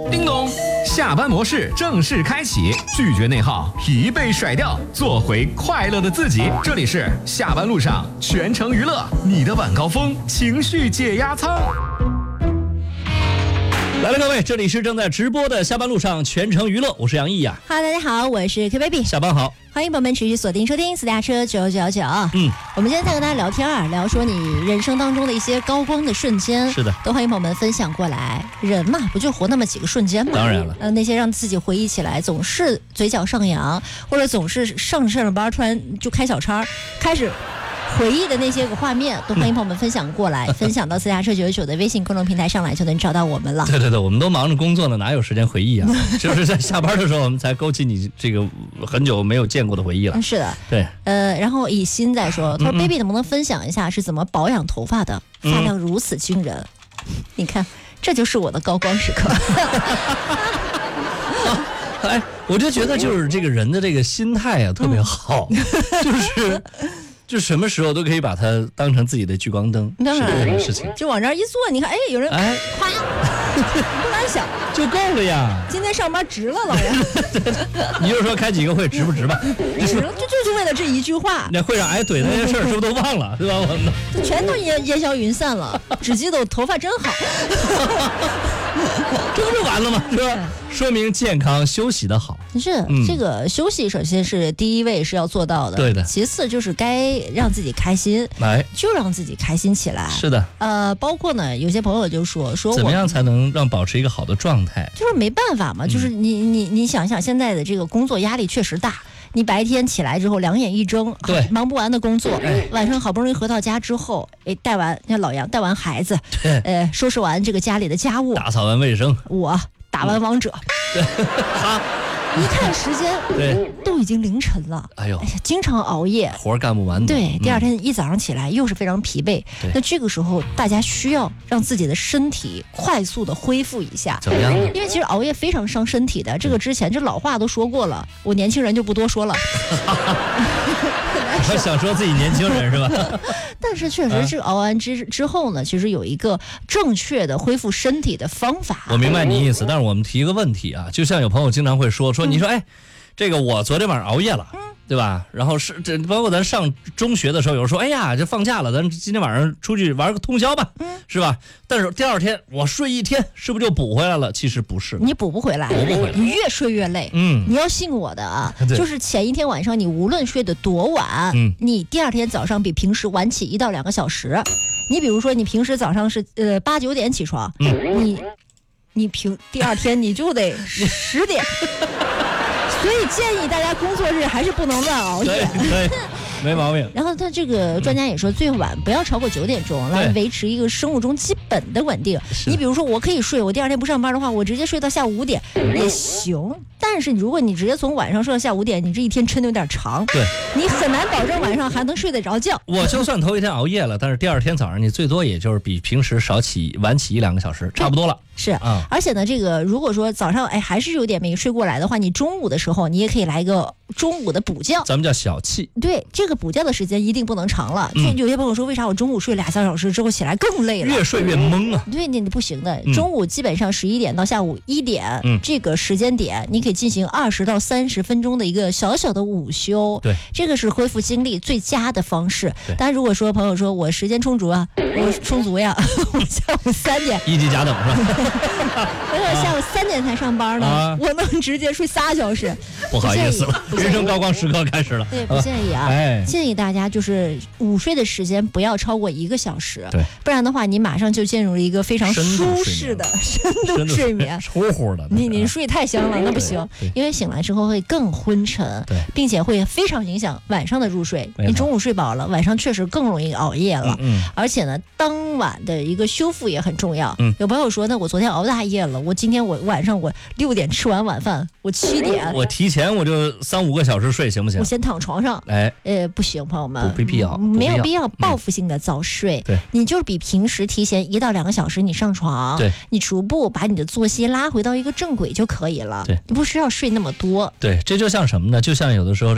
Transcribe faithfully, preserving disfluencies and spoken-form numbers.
叮咚，下班模式正式开启，拒绝内耗，疲惫甩掉，做回快乐的自己。这里是下班路上全程娱乐，你的晚高峰情绪解压舱。 来了，各位，这里是正在直播的下班路上全程娱乐，我是杨毅呀。 Hello， 大家好，我是 K Baby， 下班好， 欢迎朋友们持续锁定收听私家车九九九。 嗯， 我们今天在跟大家聊天啊，聊说你人生当中的一些高光的瞬间。 是的， 都欢迎朋友们分享过来。人嘛，不就活那么几个瞬间吗？ 当然了， 呃，那些让自己回忆起来总是嘴角上扬，或者总是上上了班突然就开小差，开始回忆的那些个画面，都欢迎朋友们分享过来，分享到私家车九九九的微信公众平台上来，就能找到我们了。 对对对，我们都忙着工作呢，哪有时间回忆啊？就是在下班的时候，我们才勾起你这个很久没有见过的回忆了。 是的， 对。 呃，然后以心在说，他说、嗯、：“baby 能不能分享一下是怎么保养头发的？发量如此惊人，嗯、你看，这就是我的高光时刻。 哎，我就觉得就是这个人的这个心态啊特别好，嗯、就是。就什么时候都可以把它当成自己的聚光灯， 当然是这个事情。 就往这儿一坐，你看，哎，有人哎， 夸，不难想， 就够了呀。 今天上班值了，老杨。 你就说开几个会值不值吧？ 值，就就是为了这一句话。 那会上挨怼的那些事儿是不是都忘了，对吧？我们全都烟烟消云散了，只记得头发真好。 这不就完了吗？是吧？说明健康休息的好。 是、嗯、这个休息，首先是第一位是要做到的， 对的。 其次就是该让自己开心， 来就让自己开心起来。 是的。 呃，包括呢，有些朋友就说说怎么样才能让保持一个好的状态？ 就是没办法嘛，嗯、就是你你你想想，现在的这个工作压力确实大。你白天起来之后两眼一睁， 对、啊， 忙不完的工作，哎、晚上好不容易回到家之后，哎，带完像老杨带完孩子， 对， 呃，收拾完这个家里的家务， 打扫完卫生， 我打完王者， 对，啊。 一看时间， 对， 都已经凌晨了。 哎呦， 哎呀，经常熬夜， 活干不完。 对，第二天一早上起来又是非常疲惫。 嗯、 那这个时候，大家需要让自己的身体快速的恢复一下。 怎么样？ 因为其实熬夜非常伤身体的。这个之前这老话都说过了，我年轻人就不多说了。 我想说自己年轻人是吧？ 但是确实，这熬完之之后呢，其实有一个正确的恢复身体的方法。 我明白你意思，但是我们提一个问题啊，就像有朋友经常会说说，你说哎，这个我昨天晚上熬夜了。嗯，对吧？然后是这包括咱上中学的时候，有人说，哎呀，这放假了，咱今天晚上出去玩个通宵吧，嗯，是吧？但是第二天我睡一天，是不是就补回来了？其实不是， 你补不回来， 补不回来， 你越睡越累。嗯，你要信我的啊，就是前一天晚上你无论睡得多晚，嗯，你第二天早上比平时晚起一到两个小时。你比如说，你平时早上是呃八九点起床，嗯，你你平第二天你就得十点。所以建议大家工作日还是不能乱熬夜， 对，没毛病。 然后他这个专家也说，最晚不要超过九点钟，来维持一个生物钟基本的稳定。你比如说，我可以睡，我第二天不上班的话，我直接睡到下午五点也行。但是如果你直接从晚上睡到下午五点，你这一天抻的有点长， 对， 你很难保证晚上还能睡得着觉。 我就算头一天熬夜了，但是第二天早上你最多也就是比平时少起晚起一两个小时，差不多了。 是啊，而且呢，这个如果说早上哎还是有点没睡过来的话，你中午的时候你也可以来一个中午的补觉， 咱们叫小憩。 对，这个补觉的时间一定不能长了。就有些朋友说，为啥我中午睡俩三小时之后起来更累了？ 越睡越懵啊。 对，你不行的。中午基本上十一点到下午一点，嗯，这个时间点，你可以进行二十到三十分钟的一个小小的午休。 对， 这个是恢复精力最佳的方式。但如果说朋友说我时间充足啊，我充足呀，我下午三点一级甲等是吧？ 如果下午三点才上班呢，啊、我能直接睡仨小时。 不好意思了，人生高光时刻开始了。 对，不建议啊，哎、建议大家就是午睡的时间不要超过一个小时， 对， 不然的话你马上就进入了一个非常舒适的深度睡眠， 呼呼的。 你你睡太香了，那不行，因为醒来之后会更昏沉， 对， 并且会非常影响晚上的入睡。你中午睡饱了，晚上确实更容易熬夜了。嗯，而且呢，当晚的一个修复也很重要。嗯，有朋友说，那我昨天熬大夜了，我今天我晚上我六点吃完晚饭，我七点我提前我就三五个小时睡，行不行？ 我先躺床上。 哎， 呃，不行，朋友们， 不必要， 没有必要报复性的早睡。 对， 你就是比平时提前一到两个小时你上床， 对， 你逐步把你的作息拉回到一个正轨就可以了。 对， 你不需要睡那么多。 对，这就像什么呢？就像有的时候。